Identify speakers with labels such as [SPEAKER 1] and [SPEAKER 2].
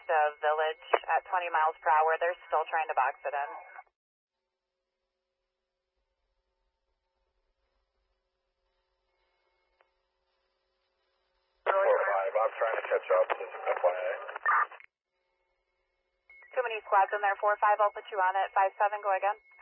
[SPEAKER 1] of Village at 20 miles per hour. They're still trying to box it in.
[SPEAKER 2] 4-5, I'm trying to catch up, just FYI.
[SPEAKER 1] Too many squads in there, 4-5, I'll put you on it. 5-7, go again.